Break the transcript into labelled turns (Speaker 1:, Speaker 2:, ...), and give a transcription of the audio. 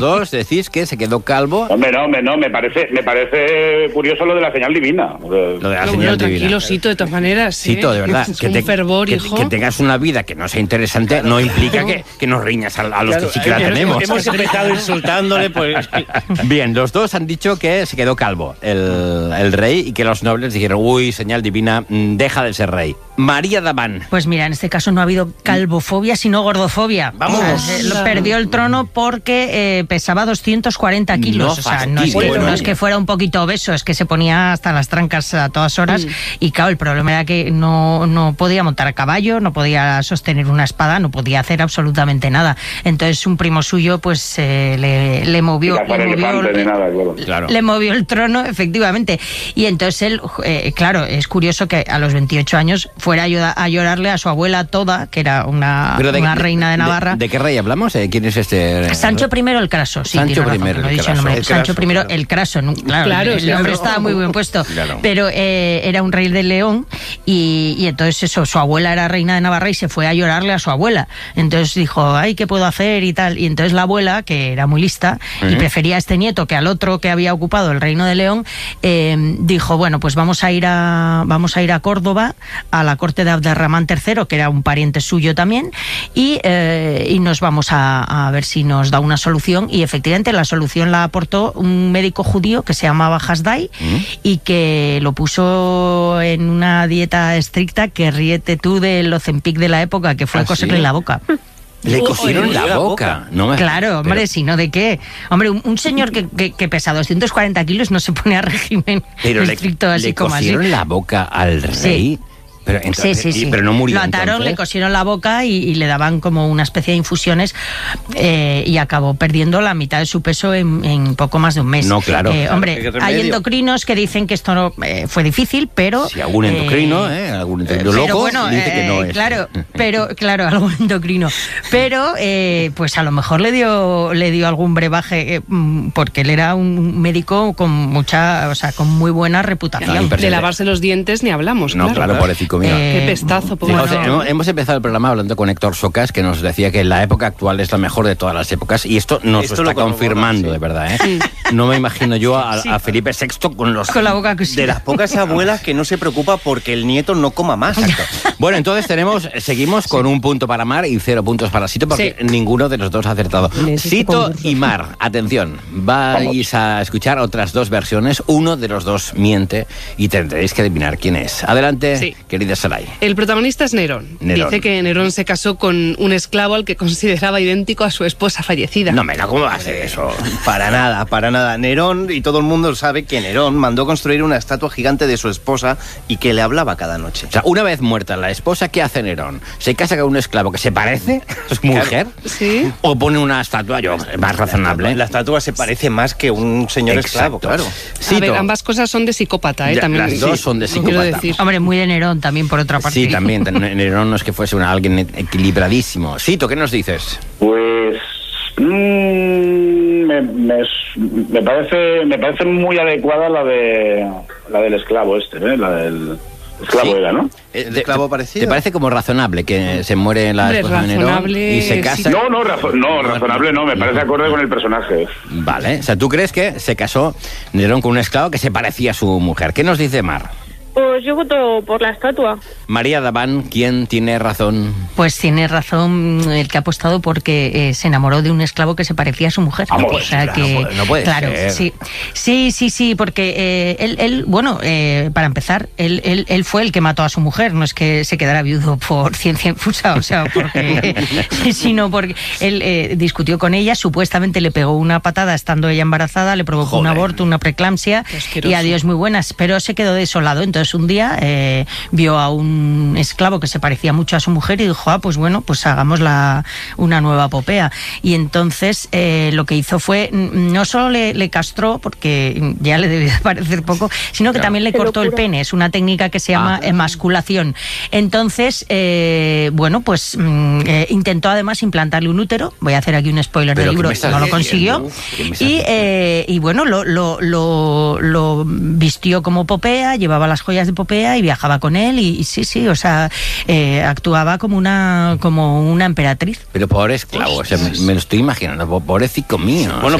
Speaker 1: Dos decís que se quedó calvo.
Speaker 2: Hombre, no, me parece curioso lo de la señal divina.
Speaker 1: Lo de la señal divina.
Speaker 3: Tranquilo, Sito, de todas maneras.
Speaker 1: Sito, de verdad.
Speaker 3: Es un fervor, hijo.
Speaker 1: Que tengas una vida que no sea interesante no implica que nos riñas a los que sí que la tenemos.
Speaker 4: Hemos empezado insultándole, pues...
Speaker 1: Bien, los dos han dicho que se quedó calvo el rey y que los nobles dijeron, uy, señal divina, deja de ser rey. María Davant.
Speaker 5: Pues mira, en este caso no ha habido calvofobia, sino gordofobia.
Speaker 1: Vamos.
Speaker 5: Perdió el trono porque pesaba 240 kilos. No es que fuera un poquito obeso, es que se ponía hasta las trancas a todas horas. Y claro, el problema era que no podía montar a caballo, no podía sostener una espada, no podía hacer absolutamente nada. Entonces un primo suyo pues le movió el trono, efectivamente. Y entonces él, claro, es curioso que a los 28 años fuera a llorarle a su abuela Toda, que era una reina de Navarra.
Speaker 1: ¿De qué rey hablamos? ¿Quién es este?
Speaker 5: Sancho I el Craso. Sí,
Speaker 1: Sancho I el Craso.
Speaker 5: Sancho I el Craso. Claro, el nombre estaba muy bien puesto.
Speaker 1: Claro.
Speaker 5: Pero era un rey de León y entonces eso, su abuela era reina de Navarra y se fue a llorarle a su abuela. Entonces dijo, ay, ¿qué puedo hacer? Y tal. Y entonces la abuela, que era muy lista y prefería a este nieto que al otro que había ocupado el reino de León, dijo, bueno, pues vamos a ir a Córdoba, a la corte de Abderramán III, que era un pariente suyo también, y nos vamos a ver si nos da una solución. Y efectivamente la solución la aportó un médico judío que se llamaba Hasdai y que lo puso en una dieta estricta, que ríete tú del Ozempic de la época, que fue coserle la boca.
Speaker 1: Le cosieron la boca.
Speaker 5: Claro, hombre, si no, ¿de qué? Hombre, un señor que pesa 240 kilos no se pone a régimen estricto así como así.
Speaker 1: ¿Le cosieron la boca al rey?
Speaker 5: Sí.
Speaker 1: Sí. Pero no murió.
Speaker 5: Lo ataron,
Speaker 1: entonces.
Speaker 5: le cosieron la boca y le daban como una especie de infusiones y acabó perdiendo la mitad de su peso en poco más de un mes.
Speaker 1: No, claro.
Speaker 5: Hombre, hay endocrinos que dicen que esto no fue difícil, pero...
Speaker 1: Si algún endocrino, algún endocrino loco,
Speaker 5: bueno,
Speaker 1: dice que no es.
Speaker 5: Claro, algún endocrino. Pero, pues a lo mejor le dio algún brebaje, porque él era un médico con muy buena reputación.
Speaker 3: De lavarse los dientes ni hablamos,
Speaker 1: No, claro, pobrecito.
Speaker 3: Qué pestazo.
Speaker 1: Hemos empezado el programa hablando con Héctor Socas, que nos decía que la época actual es la mejor de todas las épocas, y esto nos lo está confirmando, de verdad. No me imagino yo a Felipe VI con
Speaker 5: la boca cosida.
Speaker 4: De las pocas abuelas que no se preocupa porque el nieto no coma más.
Speaker 1: Bueno, entonces seguimos con un punto para Mar y 0 puntos para Sito, porque ninguno de los dos ha acertado. Sito y Mar, atención, vais a escuchar otras dos versiones, uno de los dos miente y tendréis que adivinar quién es. Adelante, querida Saray.
Speaker 3: El protagonista es Nerón. Dice que Nerón se casó con un esclavo al que consideraba idéntico a su esposa fallecida.
Speaker 1: No, ¿cómo va a hacer eso?
Speaker 4: Para nada. Nerón, y todo el mundo sabe que Nerón mandó construir una estatua gigante de su esposa y que le hablaba cada noche.
Speaker 1: O sea, una vez muerta la esposa, ¿qué hace Nerón? ¿Se casa con un esclavo que se parece a su mujer?
Speaker 3: Sí.
Speaker 1: ¿O pone una estatua más razonable?
Speaker 4: La estatua se parece más que un señor esclavo, claro.
Speaker 3: A ver, ambas cosas son de psicópata, también.
Speaker 1: Las dos son de psicópata.
Speaker 5: Hombre, muy de Nerón también, por otra parte.
Speaker 1: Sí, también. Nerón no es que fuese alguien equilibradísimo. Sito, ¿qué nos dices?
Speaker 2: Pues me parece muy adecuada la del esclavo la del esclavo era, ¿no?
Speaker 4: ¿El esclavo parecido?
Speaker 1: ¿Te parece como razonable que se muere la esposa de Nerón y se casa?
Speaker 2: No, razonable no, me parece acorde con el personaje.
Speaker 1: Vale, o sea, ¿tú crees que se casó Nerón con un esclavo que se parecía a su mujer? ¿Qué nos dice Mar?
Speaker 6: Pues yo voto por la estatua.
Speaker 1: María Davant, ¿quién tiene razón?
Speaker 5: Pues tiene razón el que ha apostado porque se enamoró de un esclavo que se parecía a su mujer.
Speaker 1: Vamos,
Speaker 5: o sea que
Speaker 1: no puede ser.
Speaker 5: Sí, porque él para empezar, él fue el que mató a su mujer, no es que se quedara viudo por ciencia infusa, o sea, sino porque él discutió con ella, supuestamente le pegó una patada estando ella embarazada, le provocó un aborto, una preeclampsia y adiós muy buenas, pero se quedó desolado. Entonces un día vio a un esclavo que se parecía mucho a su mujer y dijo, pues bueno, pues hagamos una nueva epopea. Y entonces lo que hizo fue, no solo le castró, porque ya le debía parecer poco, sino que también le cortó el pene. Es una técnica que se llama emasculación. Entonces, intentó además implantarle un útero. Voy a hacer aquí un spoiler del libro, no lo consiguió. Y bueno, lo vistió como Popea, llevaba las joyas joyas de Popea y viajaba con él y sí, o sea, actuaba como una emperatriz.
Speaker 1: Pero pobre esclavo, o sea, me lo estoy imaginando, pobrecito mío.
Speaker 4: Bueno,